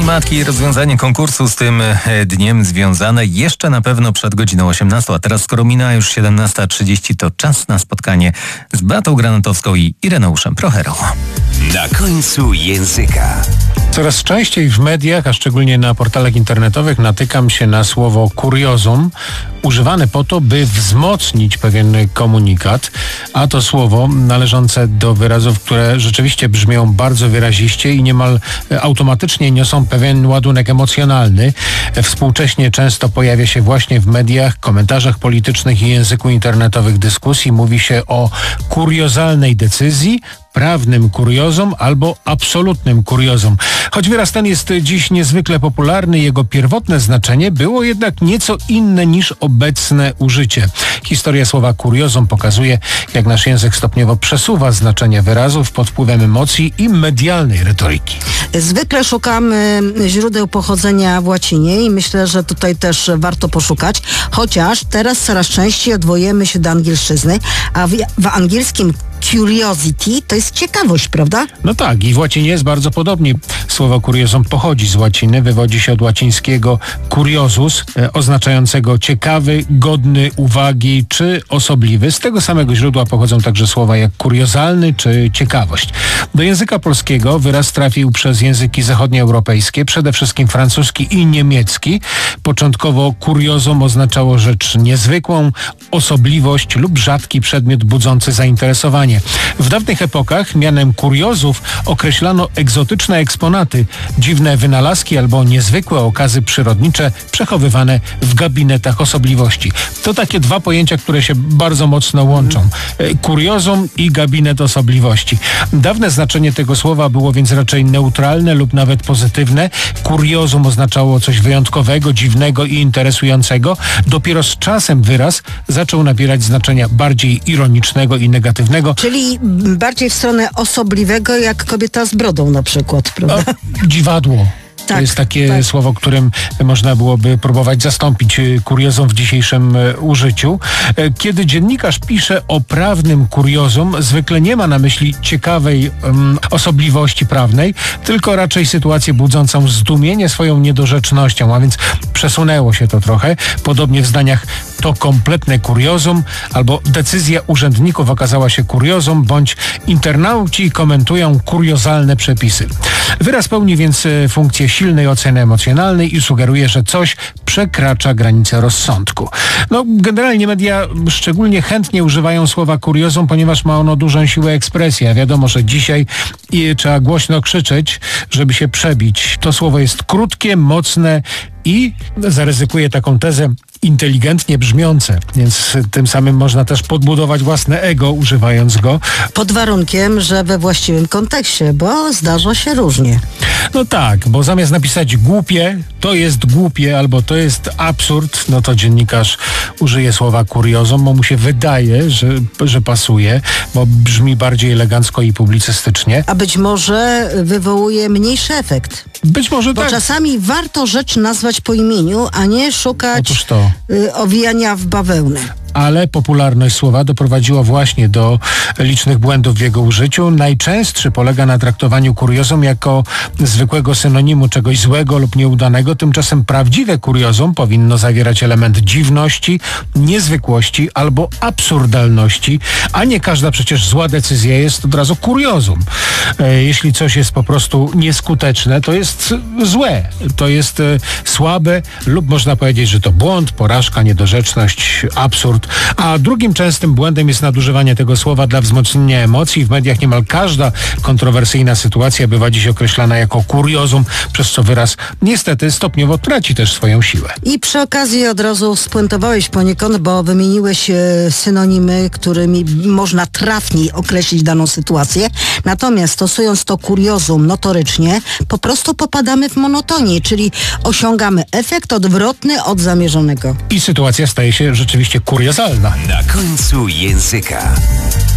matki i rozwiązanie konkursu z tym dniem związane jeszcze na pewno przed godziną 18. A teraz, skoro minęła już 17:30, to czas na spotkanie z Beatą Granatowską i Ireneuszem Procherą. Na końcu języka. Coraz częściej w mediach, a szczególnie na portalach internetowych, natykam się na słowo kuriozum, używane po to, by wzmocnić pewien komunikat, a to słowo należące do wyrazów, które rzeczywiście brzmią bardzo wyraziście i niemal automatycznie niosą pewien ładunek emocjonalny. Współcześnie często pojawia się właśnie w mediach, komentarzach politycznych i języku internetowych dyskusji. Mówi się o kuriozalnej decyzji, prawnym kuriozum albo absolutnym kuriozum. Choć wyraz ten jest dziś niezwykle popularny, jego pierwotne znaczenie było jednak nieco inne niż obecne użycie. Historia słowa kuriozum pokazuje, jak nasz język stopniowo przesuwa znaczenie wyrazów pod wpływem emocji i medialnej retoryki. Zwykle szukamy źródeł pochodzenia w łacinie i myślę, że tutaj też warto poszukać, chociaż teraz coraz częściej odwołujemy się do angielszczyzny, a w angielskim curiosity to jest ciekawość, prawda? No tak, i w łacinie jest bardzo podobnie. Słowo kuriozum pochodzi z łaciny, wywodzi się od łacińskiego curiosus, oznaczającego ciekawy, godny uwagi czy osobliwy. Z tego samego źródła pochodzą także słowa jak kuriozalny czy ciekawość. Do języka polskiego wyraz trafił przez języki zachodnioeuropejskie, przede wszystkim francuski i niemiecki. Początkowo kuriozum oznaczało rzecz niezwykłą, osobliwość lub rzadki przedmiot budzący zainteresowanie. W dawnych epokach mianem kuriozów określano egzotyczne eksponaty, dziwne wynalazki albo niezwykłe okazy przyrodnicze przechowywane w gabinetach osobliwości. To takie dwa pojęcia, które się bardzo mocno łączą. Kuriozum i gabinet osobliwości. Dawne znaczenie tego słowa było więc raczej neutralne lub nawet pozytywne. Kuriozum oznaczało coś wyjątkowego, dziwnego i interesującego. Dopiero z czasem wyraz zaczął nabierać znaczenia bardziej ironicznego i negatywnego. Czyli bardziej w stronę osobliwego, jak kobieta z brodą na przykład, prawda? Dziwadło. Tak, to jest takie słowo, którym można byłoby próbować zastąpić kuriozum w dzisiejszym użyciu. Kiedy dziennikarz pisze o prawnym kuriozum, zwykle nie ma na myśli ciekawej osobliwości prawnej, tylko raczej sytuację budzącą zdumienie swoją niedorzecznością, a więc przesunęło się to trochę. Podobnie w zdaniach to kompletne kuriozum, albo decyzja urzędników okazała się kuriozum, bądź internauci komentują kuriozalne przepisy. Wyraz pełni więc funkcję silnej oceny emocjonalnej i sugeruje, że coś przekracza granice rozsądku. Generalnie media szczególnie chętnie używają słowa kuriozum, ponieważ ma ono dużą siłę ekspresji, a wiadomo, że dzisiaj trzeba głośno krzyczeć, żeby się przebić. To słowo jest krótkie, mocne i zaryzykuję taką tezę, inteligentnie brzmiące, więc tym samym można też podbudować własne ego, używając go. Pod warunkiem, że we właściwym kontekście, bo zdarza się różnie. No tak, bo zamiast napisać głupie, to jest głupie albo to jest absurd, no to dziennikarz użyje słowa kuriozum, bo mu się wydaje, że pasuje, bo brzmi bardziej elegancko i publicystycznie. A być może wywołuje mniejszy efekt. Być może bo tak. Czasami warto rzecz nazwać po imieniu, a nie szukać owijania w bawełnę. Ale popularność słowa doprowadziła właśnie do licznych błędów w jego użyciu. Najczęstszy polega na traktowaniu kuriozum jako zwykłego synonimu czegoś złego lub nieudanego. Tymczasem prawdziwe kuriozum powinno zawierać element dziwności, niezwykłości albo absurdalności, a nie każda przecież zła decyzja jest od razu kuriozum. Jeśli coś jest po prostu nieskuteczne, to jest złe, to jest słabe lub można powiedzieć, że to błąd, porażka, niedorzeczność, absurd. A drugim częstym błędem jest nadużywanie tego słowa dla wzmocnienia emocji. W mediach niemal każda kontrowersyjna sytuacja bywa dziś określana jako kuriozum, przez co wyraz niestety stopniowo traci też swoją siłę. I przy okazji od razu spuentowałeś poniekąd, bo wymieniłeś synonimy, którymi można trafniej określić daną sytuację. Natomiast stosując to kuriozum notorycznie, po prostu popadamy w monotonię, czyli osiągamy efekt odwrotny od zamierzonego. I sytuacja staje się rzeczywiście kuriozalna. Na końcu języka.